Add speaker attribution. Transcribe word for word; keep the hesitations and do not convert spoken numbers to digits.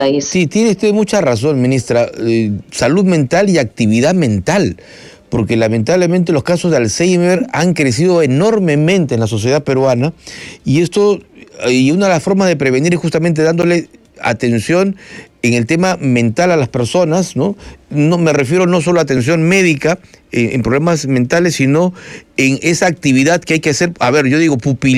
Speaker 1: país.
Speaker 2: Sí, tiene usted mucha razón, ministra. Eh, salud mental y actividad mental, porque lamentablemente los casos de Alzheimer han crecido enormemente en la sociedad peruana, y esto, y una de las formas de prevenir es justamente dándole atención en el tema mental a las personas, ¿no? No me refiero no solo a atención médica eh, en problemas mentales, sino en esa actividad que hay que hacer. A ver, yo digo pupil